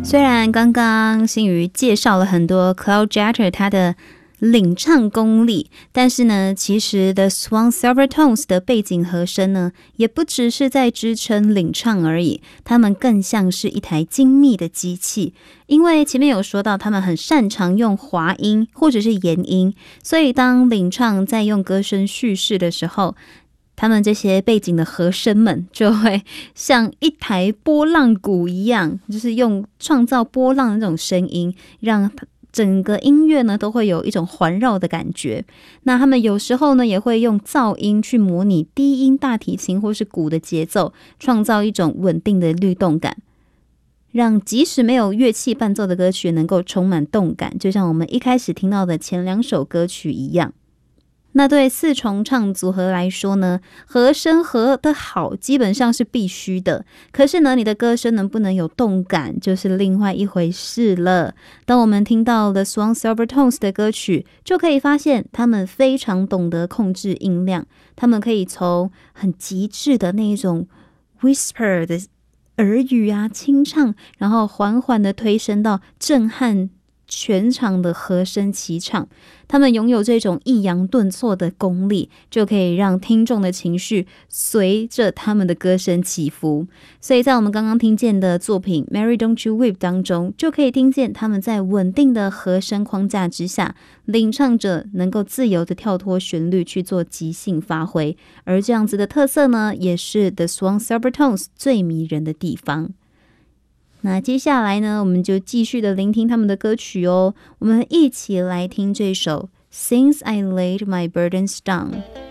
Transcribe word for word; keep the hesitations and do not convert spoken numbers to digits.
虽然刚刚新宇介绍了很多 Cloud Jeter 他的领唱功力，但是呢，其实 The Swan Silvertones 的背景和声呢，也不只是在支撑领唱而已，他们更像是一台精密的机器。因为前面有说到，他们很擅长用滑音或者是延音，所以当领唱在用歌声叙事的时候，他们这些背景的和声们就会像一台波浪鼓一样，就是用创造波浪的那种声音，让整个音乐呢都会有一种环绕的感觉。那他们有时候呢也会用噪音去模拟低音大提琴或是鼓的节奏，创造一种稳定的律动感，让即使没有乐器伴奏的歌曲能够充满动感，就像我们一开始听到的前两首歌曲一样。那对四重唱组合来说呢，和声和得好基本上是必须的，可是呢，你的歌声能不能有动感就是另外一回事了。当我们听到了 Swan Silvertones 的歌曲，就可以发现他们非常懂得控制音量，他们可以从很极致的那一种 whisper 的耳语啊清唱，然后缓缓的推升到震撼全场的和声齐唱。他们拥有这种抑扬顿挫的功力，就可以让听众的情绪随着他们的歌声起伏。所以在我们刚刚听见的作品 Mary Don't You Weep 当中，就可以听见他们在稳定的和声框架之下，领唱者能够自由的跳脱旋律去做即兴发挥，而这样子的特色呢，也是 The Swan Silvertones 最迷人的地方。那接下来呢，我们就继续的聆听他们的歌曲哦。我们一起来听这首 Since I Laid My Burdens Down。